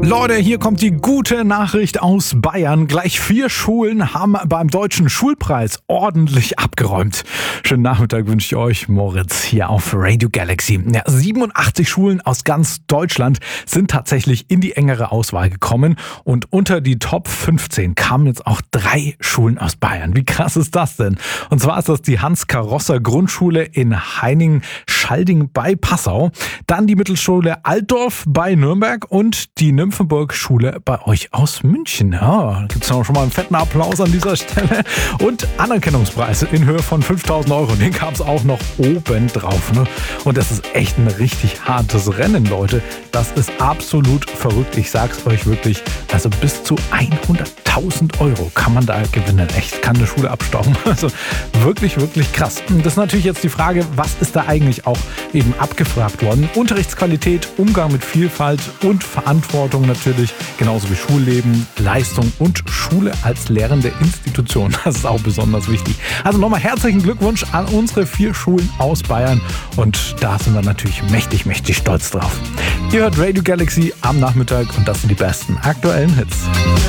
Leute, hier kommt die gute Nachricht aus Bayern. Gleich 4 Schulen haben beim Deutschen Schulpreis ordentlich abgeräumt. Schönen Nachmittag wünsche ich euch, Moritz, hier auf Radio Galaxy. Ja, 87 Schulen aus ganz Deutschland sind tatsächlich in die engere Auswahl gekommen. Und unter die Top 15 kamen jetzt auch 3 Schulen aus Bayern. Wie krass ist das denn? Und zwar ist das die Hans-Karosser-Grundschule in Heining-Schalding bei Passau, dann die Mittelschule Altdorf bei Nürnberg und die Nymphenburg-Schule bei euch aus München. Ja, da gibt es schon mal einen fetten Applaus an dieser Stelle. Und Anerkennungspreise in Höhe von 5.000 Euro. Den gab es auch noch oben drauf. Ne? Und das ist echt ein richtig hartes Rennen, Leute. Das ist absolut verrückt. Ich sag's euch wirklich. Also bis zu 100.000 Euro kann man da gewinnen. Echt, kann eine Schule abstauben. Also wirklich, wirklich krass. Das ist natürlich jetzt die Frage, was ist da eigentlich auch eben abgefragt worden? Unterrichtsqualität, Umgang mit Vielfalt und Verantwortung natürlich, genauso wie Schulleben, Leistung und Schule als lehrende Institution. Das ist auch besonders wichtig. Also nochmal herzlichen Glückwunsch an unsere 4 Schulen aus Bayern und da sind wir natürlich mächtig, mächtig stolz drauf. Ihr hört Radio Galaxy am Nachmittag und das sind die besten aktuellen Hits.